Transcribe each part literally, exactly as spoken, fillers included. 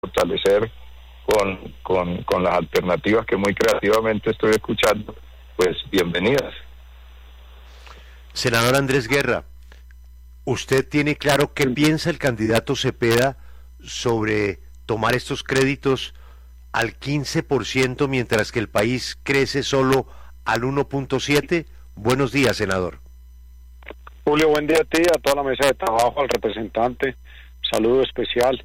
fortalecer con, con, con las alternativas que muy creativamente estoy escuchando, pues bienvenidas. Senador Andrés Guerra, ¿usted tiene claro qué piensa el candidato Cepeda sobre tomar estos créditos al quince por ciento mientras que el país crece solo al uno punto siete? Buenos días, senador. Julio, buen día a ti, a toda la mesa de trabajo, al representante, saludo especial.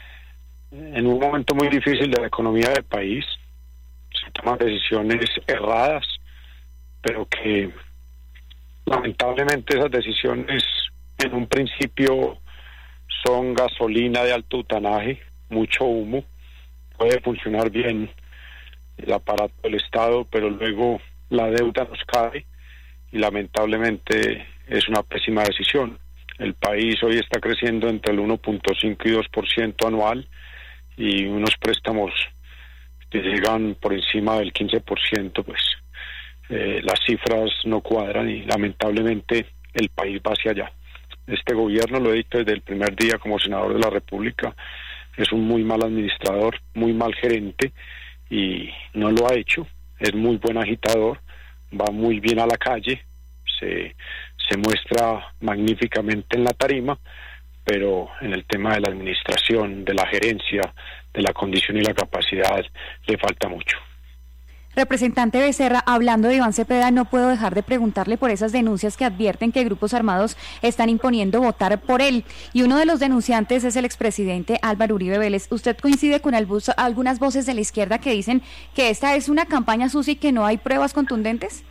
En un momento muy difícil de la economía del país, se toman decisiones erradas, pero que lamentablemente esas decisiones en un principio son gasolina de alto butanaje, mucho humo, puede funcionar bien el aparato del Estado, pero luego la deuda nos cae y lamentablemente es una pésima decisión. El país hoy está creciendo entre el uno punto cinco y dos por ciento anual y unos préstamos que llegan por encima del quince por ciento, pues eh, las cifras no cuadran y lamentablemente el país va hacia allá. Este gobierno, lo he dicho desde el primer día como senador de la República, es un muy mal administrador, muy mal gerente y no lo ha hecho. Es muy buen agitador, va muy bien a la calle, se, se muestra magníficamente en la tarima, pero en el tema de la administración, de la gerencia, de la condición y la capacidad, le falta mucho. Representante Becerra, hablando de Iván Cepeda, no puedo dejar de preguntarle por esas denuncias que advierten que grupos armados están imponiendo votar por él. Y uno de los denunciantes es el expresidente Álvaro Uribe Vélez. ¿Usted coincide con algunas voces de la izquierda que dicen que esta es una campaña sucia y que no hay pruebas contundentes?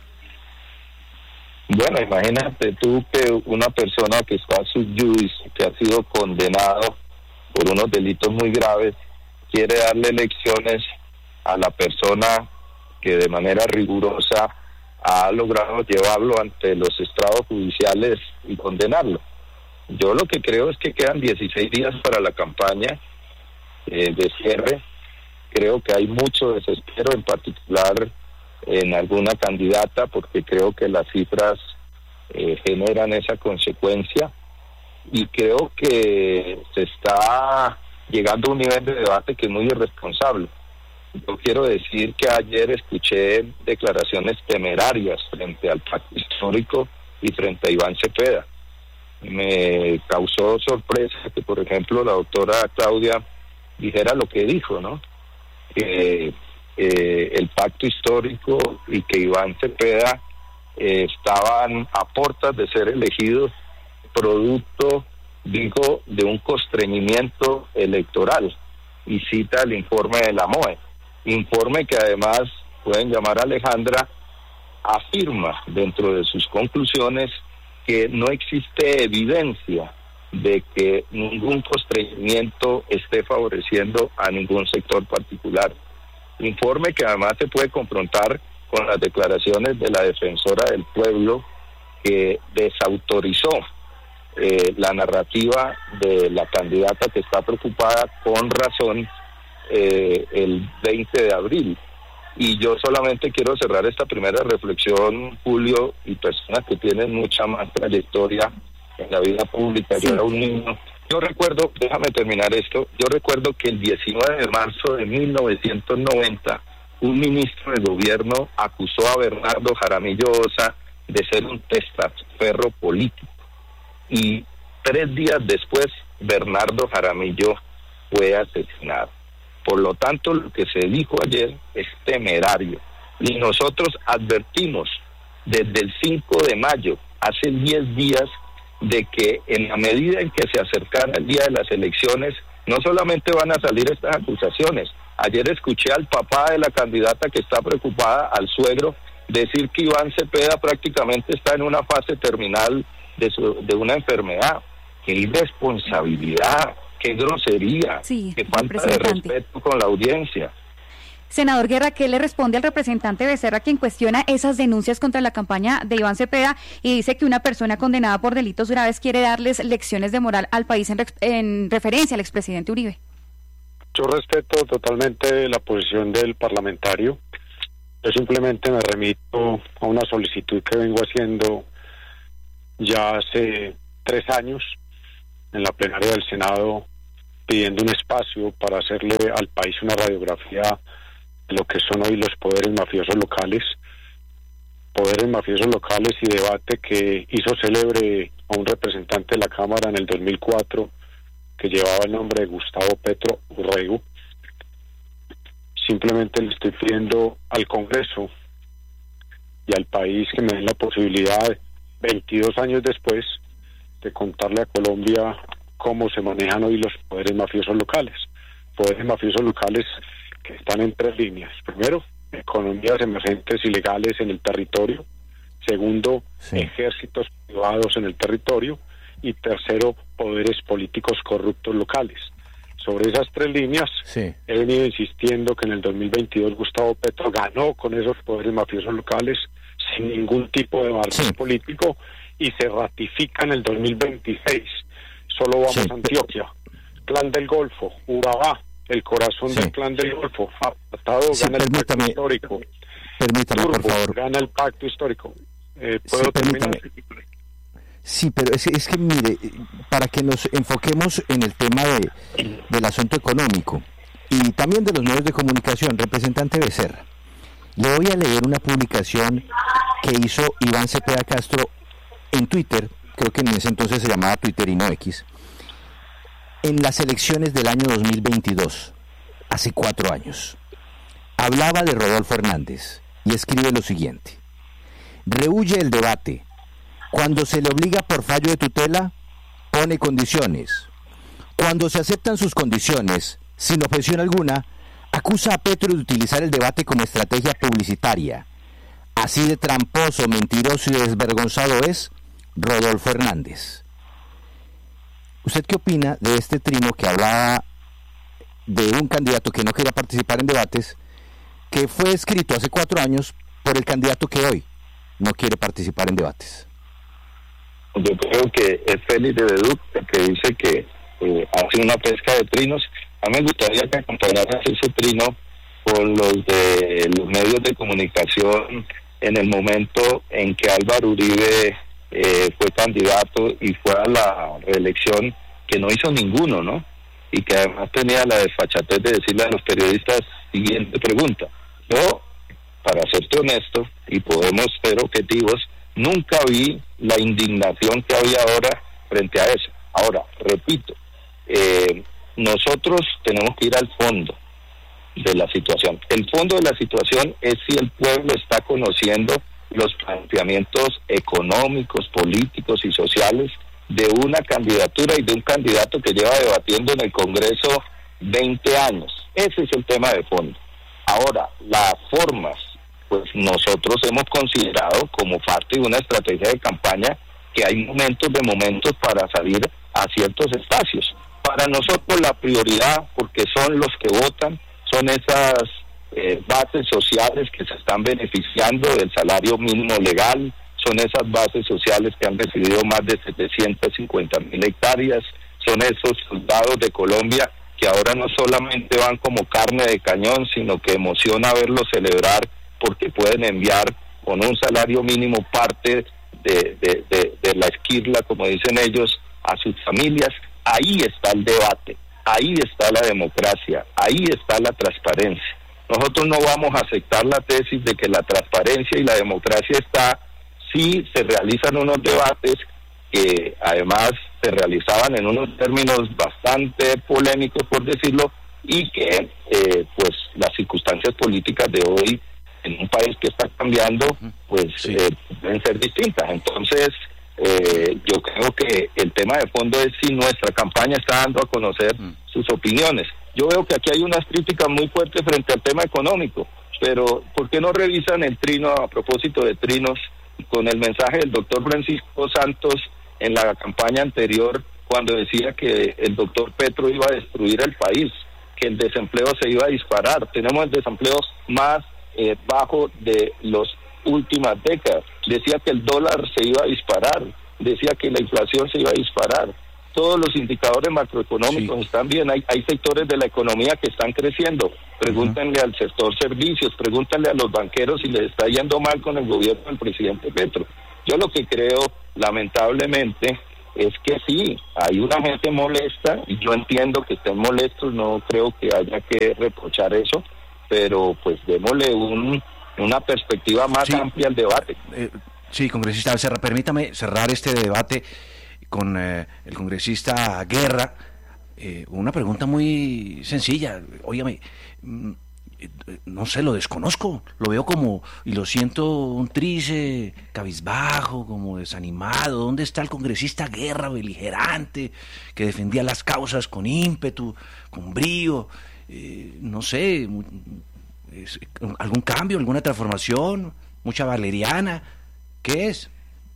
Bueno, imagínate tú que una persona que está sub judice, que ha sido condenado por unos delitos muy graves, quiere darle lecciones a la persona que de manera rigurosa ha logrado llevarlo ante los estrados judiciales y condenarlo. Yo lo que creo es que quedan dieciséis días para la campaña eh, de cierre. Creo que hay mucho desespero, en particular en alguna candidata, porque creo que las cifras eh, generan esa consecuencia, y creo que se está llegando a un nivel de debate que es muy irresponsable. Yo quiero decir que ayer escuché declaraciones temerarias frente al pacto histórico y frente a Iván Cepeda. Me causó sorpresa que, por ejemplo, la doctora Claudia dijera lo que dijo, ¿no? Que eh, el pacto histórico y que Iván Cepeda eh, estaban a puertas de ser elegidos producto, digo, de un constreñimiento electoral, y cita el informe de la M O E. Informe que además, pueden llamar a Alejandra, afirma dentro de sus conclusiones que no existe evidencia de que ningún constreñimiento esté favoreciendo a ningún sector particular. Informe que además se puede confrontar con las declaraciones de la defensora del pueblo, que desautorizó eh, la narrativa de la candidata que está preocupada con razón eh, el veinte de abril. Y yo solamente quiero cerrar esta primera reflexión, Julio, y personas que tienen mucha más trayectoria en la vida pública. Sí. Yo era un niño. Yo recuerdo, déjame terminar esto, yo recuerdo que el diecinueve de marzo de mil novecientos noventa, un ministro de gobierno acusó a Bernardo Jaramillo Ossa de ser un testaferro político. Y tres días después, Bernardo Jaramillo fue asesinado. Por lo tanto, lo que se dijo ayer es temerario. Y nosotros advertimos desde el cinco de mayo, hace diez días, de que en la medida en que se acercara el día de las elecciones, no solamente van a salir estas acusaciones. Ayer escuché al papá de la candidata que está preocupada, al suegro, decir que Iván Cepeda prácticamente está en una fase terminal de, su, de una enfermedad. ¡Qué irresponsabilidad! ¡Qué grosería! Sí, ¡Qué falta de respeto con la audiencia! Senador Guerra, ¿qué le responde al representante Becerra, quien cuestiona esas denuncias contra la campaña de Iván Cepeda y dice que una persona condenada por delitos graves quiere darles lecciones de moral al país en, en referencia al expresidente Uribe? Yo respeto totalmente la posición del parlamentario. Yo simplemente me remito a una solicitud que vengo haciendo ya hace tres años en la plenaria del Senado pidiendo un espacio para hacerle al país una radiografía de lo que son hoy los poderes mafiosos locales, poderes mafiosos locales y debate que hizo célebre a un representante de la Cámara en el dos mil cuatro que llevaba el nombre de Gustavo Petro Urrego. Simplemente le estoy pidiendo al Congreso y al país que me den la posibilidad, veintidós años después, de contarle a Colombia cómo se manejan hoy los poderes mafiosos locales. Poderes mafiosos locales que están en tres líneas. Primero, economías emergentes ilegales en el territorio. Segundo, sí. ejércitos privados en el territorio. Y tercero, poderes políticos corruptos locales. Sobre esas tres líneas, sí. he venido insistiendo que en el dos mil veintidós Gustavo Petro ganó con esos poderes mafiosos locales sin ningún tipo de margen sí. político, y se ratifica en el dos mil veintiséis. Solo vamos sí. a Antioquia, Clan del Golfo, Urabá, el corazón sí. del Clan del Golfo, apartado, sí, gana el pacto histórico. Permítame, Turbo, por favor. Gana el pacto histórico. Eh, ¿Puedo sí, terminar? Permítame. Sí, pero es, es que, mire, para que nos enfoquemos en el tema de, del asunto económico y también de los medios de comunicación, representante Becerra, le voy a leer una publicación que hizo Iván Cepeda Castro en Twitter, creo que en ese entonces se llamaba Twitter y no X, en las elecciones del año dos mil veintidós, hace cuatro años. Hablaba de Rodolfo Hernández y escribe lo siguiente: rehuye el debate. Cuando se le obliga por fallo de tutela, pone condiciones. Cuando se aceptan sus condiciones, sin objeción alguna, acusa a Petro de utilizar el debate como estrategia publicitaria. Así de tramposo, mentiroso y desvergonzado es Rodolfo Hernández. ¿Usted qué opina de este trino que hablaba de un candidato que no quería participar en debates, que fue escrito hace cuatro años por el candidato que hoy no quiere participar en debates? Yo creo que es Félix de Beduc que dice que eh, hace una pesca de trinos. A mí me gustaría que acompañaras ese trino con los de los medios de comunicación en el momento en que Álvaro Uribe eh, fue candidato y fue a la reelección, que no hizo ninguno, ¿no? Y que además tenía la desfachatez de decirle a los periodistas: siguiente pregunta. Yo, para serte honesto, y podemos ser objetivos, nunca vi la indignación que había ahora frente a eso. Ahora, repito, eh, nosotros tenemos que ir al fondo de la situación. El fondo de la situación es si el pueblo está conociendo los planteamientos económicos, políticos y sociales de una candidatura y de un candidato que lleva debatiendo en el Congreso veinte años. Ese es el tema de fondo. Ahora, las formas, pues nosotros hemos considerado como parte de una estrategia de campaña que hay momentos de momentos para salir a ciertos espacios. Para nosotros la prioridad, porque son los que votan, son esas eh, bases sociales que se están beneficiando del salario mínimo legal, son esas bases sociales que han recibido más de setecientas cincuenta mil hectáreas, son esos soldados de Colombia que ahora no solamente van como carne de cañón, sino que emociona verlos celebrar porque pueden enviar con un salario mínimo parte de, de, de, de la esquirla, como dicen ellos, a sus familias. Ahí está el debate, ahí está la democracia, ahí está la transparencia. Nosotros no vamos a aceptar la tesis de que la transparencia y la democracia está si se realizan unos debates que además se realizaban en unos términos bastante polémicos, por decirlo, y que eh, pues las circunstancias políticas de hoy en un país que está cambiando, pues sí. eh, deben ser distintas. Entonces, eh, yo creo que el tema de fondo es si nuestra campaña está dando a conocer mm. sus opiniones. Yo veo que aquí hay unas críticas muy fuertes frente al tema económico, pero ¿por qué no revisan el trino a propósito de trinos con el mensaje del doctor Francisco Santos en la campaña anterior, cuando decía que el doctor Petro iba a destruir el país, que el desempleo se iba a disparar? Tenemos el desempleo más eh, bajo de las últimas décadas. Decía que el dólar se iba a disparar, decía que la inflación se iba a disparar. Todos los indicadores macroeconómicos sí. están bien. Hay, hay sectores de la economía que están creciendo. Pregúntenle uh-huh. al sector servicios, pregúntenle a los banqueros si les está yendo mal con el gobierno del presidente Petro. Yo lo que creo, lamentablemente, es que sí, hay una gente molesta, y yo entiendo que estén molestos, no creo que haya que reprochar eso, pero pues démosle un, una perspectiva más sí, amplia al debate. Eh, sí, congresista Becerra, permítame cerrar este debate con eh, el congresista Guerra. Eh, una pregunta muy sencilla, óigame, no sé, lo desconozco, lo veo como, y lo siento un triste, cabizbajo, como desanimado. ¿Dónde está el congresista Guerra, beligerante, que defendía las causas con ímpetu, con brío? Eh, no sé, es, algún cambio, alguna transformación, mucha valeriana, ¿qué es?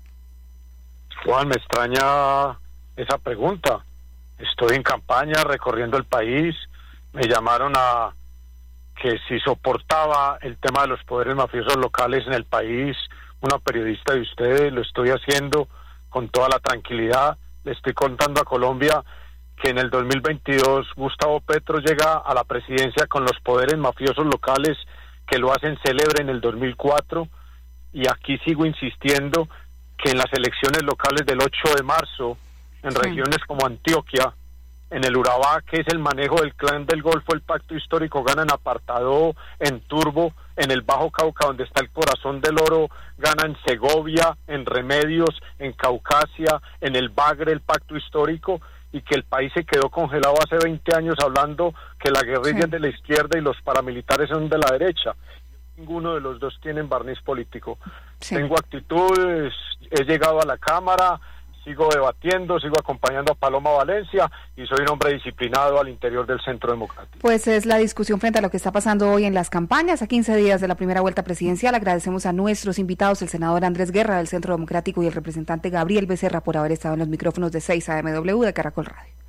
Juan, me extraña esa pregunta. Estoy en campaña, recorriendo el país, me llamaron a que si soportaba el tema de los poderes mafiosos locales en el país, una periodista de ustedes, lo estoy haciendo con toda la tranquilidad. Le estoy contando a Colombia que en el dos mil veintidós Gustavo Petro llega a la presidencia con los poderes mafiosos locales que lo hacen célebre en el dos mil cuatro, y aquí sigo insistiendo que en las elecciones locales del ocho de marzo, en sí. regiones como Antioquia, en el Urabá, que es el manejo del Clan del Golfo, el Pacto Histórico, gana en Apartadó, en Turbo, en el Bajo Cauca, donde está el Corazón del Oro, gana en Segovia, en Remedios, en Caucasia, en el Bagre, el Pacto Histórico, y que el país se quedó congelado hace veinte años hablando que la guerrilla sí. es de la izquierda y los paramilitares son de la derecha. Ninguno de los dos tienen barniz político. Sí. Tengo actitudes, he llegado a la Cámara, sigo debatiendo, sigo acompañando a Paloma Valencia y soy un hombre disciplinado al interior del Centro Democrático. Pues es la discusión frente a lo que está pasando hoy en las campañas, a quince días de la primera vuelta presidencial. Agradecemos a nuestros invitados, el senador Andrés Guerra del Centro Democrático y el representante Gabriel Becerra, por haber estado en los micrófonos de seis A M W de Caracol Radio.